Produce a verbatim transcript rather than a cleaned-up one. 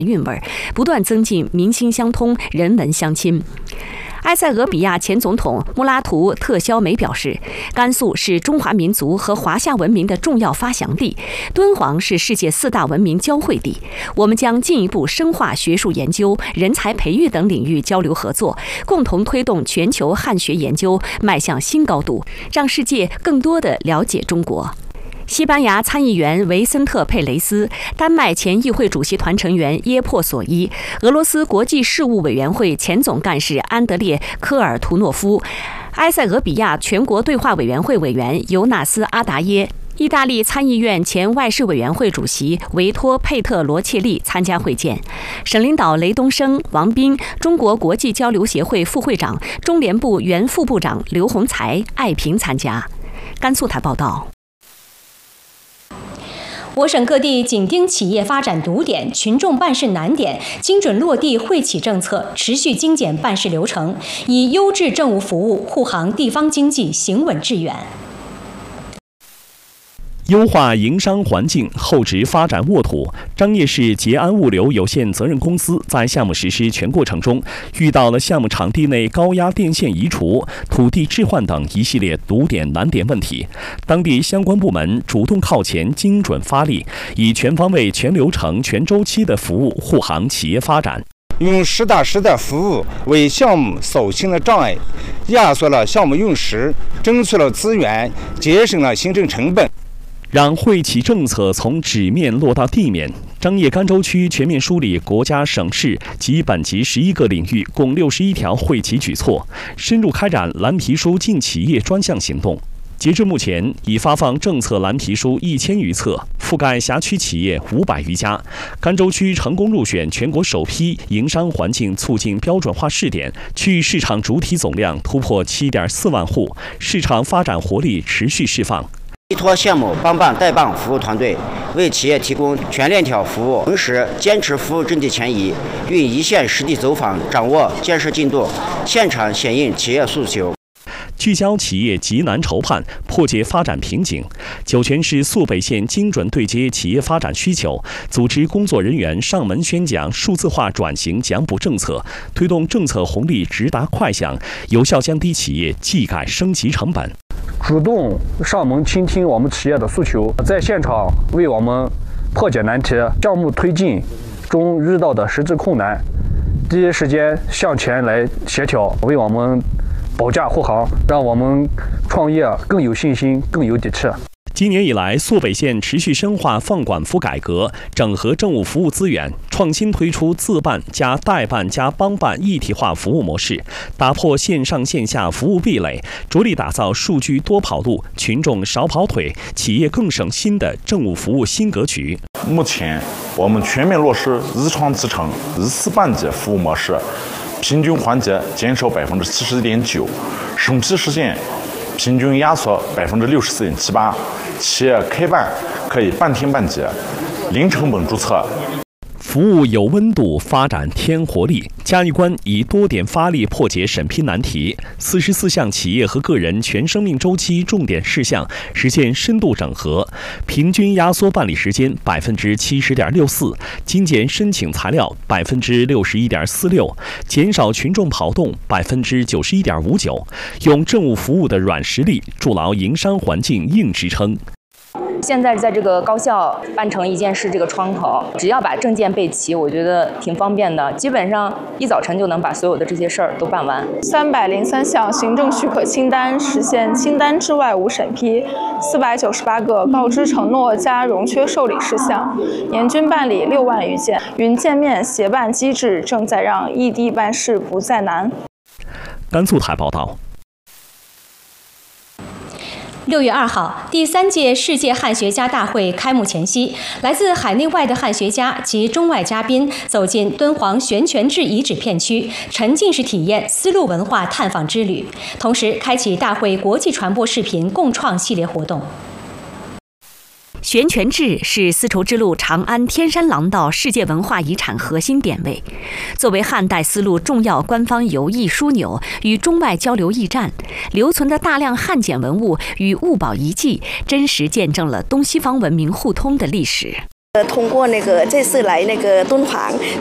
韵味，不断增进民心相通、人文相亲。埃塞俄比亚前总统穆拉图·特肖梅表示，甘肃是中华民族和华夏文明的重要发祥地，敦煌是世界四大文明交汇地。我们将进一步深化学术研究、人才培育等领域交流合作，共同推动全球汉学研究迈向新高度，让世界更多地了解中国。西班牙参议员维森特·佩雷斯、丹麦前议会主席团成员耶珀索伊、俄罗斯国际事务委员会前总干事安德烈·科尔图诺夫、埃塞俄比亚全国对话委员会委员尤纳斯·阿达耶、意大利参议院前外事委员会主席维托·佩特罗切利参加会见，省领导雷东升、王斌、中国国际交流协会副会长、中联部原副部长刘洪才、艾平参加。甘肃台报道。 我省各地紧盯企业发展堵点、群众办事难点，精准落地惠企政策，持续精简办事流程，以优质政务服务护航地方经济行稳致远。 优化营商环境，厚植发展沃土。张掖市捷安物流有限责任公司在项目实施全过程中，遇到了项目场地内高压电线移除、土地置换等一系列堵点难点问题。当地相关部门主动靠前，精准发力，以全方位、全流程、全周期的服务护航企业发展。 用实打实的服务为项目扫清了障碍，压缩了项目用时，争取了资源，节省了行政成本。 让惠企政策从纸面落到地面。张掖甘州区全面梳理国家、省市及本级十一个领域共六十一条惠企举措，深入开展蓝皮书进企业专项行动。截至目前，已发放政策蓝皮书一千余册，覆盖辖区企业五百余家。甘州区成功入选全国首批营商环境促进标准化试点，区域市场主体总量突破七点四万户，市场发展活力持续释放。 依托项目帮办代办服务团队，为企业提供全链条服务，同时坚持服务阵地迁移，运一线实地走访，掌握建设进度，现场响应企业诉求。 聚焦企业急难愁盼，破解发展瓶颈。酒泉市肃北县精准对接企业发展需求，组织工作人员上门宣讲数字化转型奖补政策，推动政策红利直达快享，有效降低企业技改升级成本。 主动上门倾听我们企业的诉求，在现场为我们破解难题，项目推进中遇到的实质困难，第一时间向前来协调，为我们保驾护航，让我们创业更有信心、更有底气。 今年以来，肃北县持续深化放管服改革，整合政务服务资源，创新推出自办加代办加帮办一体化服务模式，打破线上线下服务壁垒，着力打造数据多跑路、群众少跑腿、企业更省心的政务服务新格局。 目前，我们全面落实日创集成、日四办级服务模式，平均环节减少百分之七十点九，审批时间平均压缩百分之六十四点七八，企业开办可以半天半结，零成本注册。 服务有温度，发展添活力。嘉峪关以多点发力破解审批难题，四十四项企业和个人全生命周期重点事项实现深度整合，平均压缩办理时间百分之七十点六四，精简申请材料百分之六十一点四六，减少群众跑动百分之九十一点五九，用政务服务的软实力筑牢营商环境硬支撑。 现在在这个高校办成一件事这个窗口，只要把证件备齐，我觉得挺方便的，基本上一早晨就能把所有的这些事儿都办完。 三百零三项行政许可清单实现清单之外无审批，四百九十八个告知承诺加容缺受理事项，年均办理六万余件。云界面协办机制正在让异地办事不再难。 甘肃台报道。 六月二号，第三届世界汉学家大会开幕前夕，来自海内外的汉学家及中外嘉宾走进敦煌悬泉置遗址片区，沉浸式体验丝路文化探访之旅，同时开启大会国际传播视频共创系列活动。 悬泉置是丝绸之路长安天山廊道世界文化遗产核心点位，作为汉代丝路重要官方邮驿枢纽与中外交流驿站，留存的大量汉简文物与物宝遗迹，真实见证了东西方文明互通的历史。 呃，通过那个这次来那个敦煌，